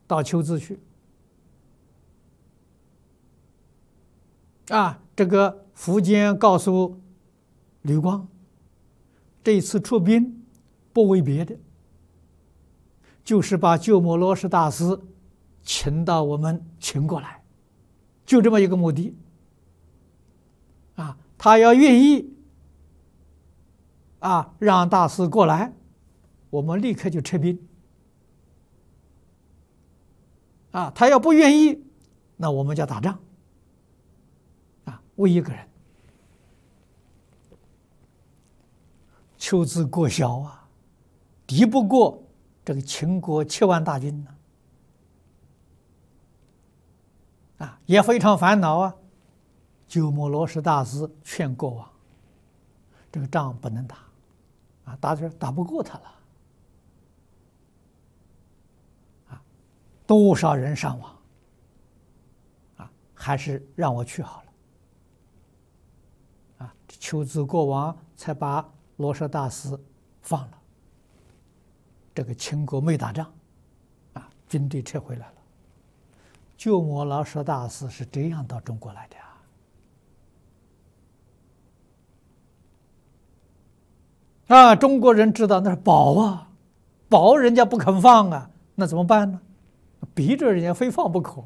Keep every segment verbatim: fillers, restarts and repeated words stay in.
到秋子去。啊，这个苻坚告诉吕光，这一次出兵不为别的，就是把鸠摩罗什大师请到我们秦国来，就这么一个目的。啊，他要愿意啊让大师过来，我们立刻就撤兵。啊，他要不愿意，那我们就打仗。啊，为一个人，秋子过小啊，敌不过这个秦国七万大军呢。啊，也非常烦恼啊。鸠摩罗什大师劝国王，这个仗不能打，啊，打这打不过他了，啊，多少人伤亡，啊，还是让我去好了，啊，秋子国王才把罗什大师放了，这个秦国没打仗，啊，军队撤回来了。鸠摩罗什大师是这样到中国来的啊。啊，中国人知道那是宝啊，宝人家不肯放啊，那怎么办呢？逼着人家非放不可。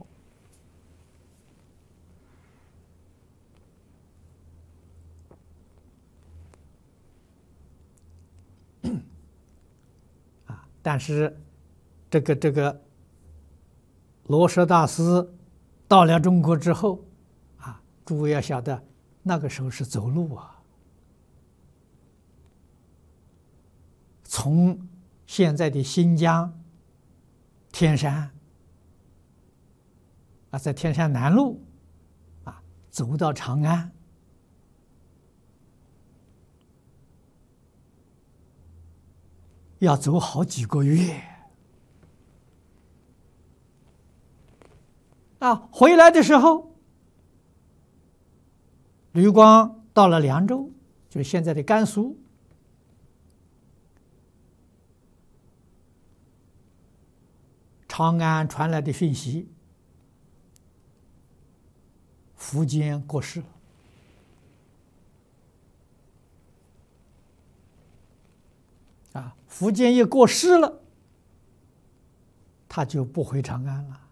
啊，但是这个这个罗什大师到了中国之后，啊，诸位要晓得，那个时候是走路啊。从现在的新疆天山啊，在天山南路啊，走到长安，要走好几个月啊。回来的时候，吕光到了凉州，就是现在的甘肃。长安传来的讯息，苻坚过世了。啊，苻坚一过世了，他就不回长安了。